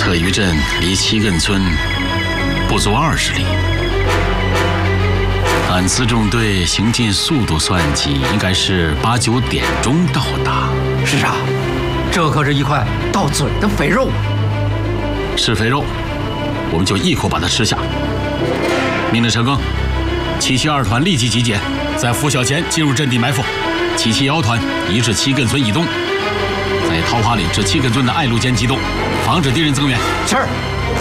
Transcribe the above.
侧余镇离七亘村不足20里。按辎重队行进速度算计，应该是8、9点钟到达。 是啊，这可是一块到嘴的肥肉。 是肥肉，我们就一口把它吃下。命令陈赓，772团立即集结，在拂晓前进入阵地埋伏。771团移至七亘村以东，在桃花岭至七亘村的爱路间机动，防止敌人增援。 是。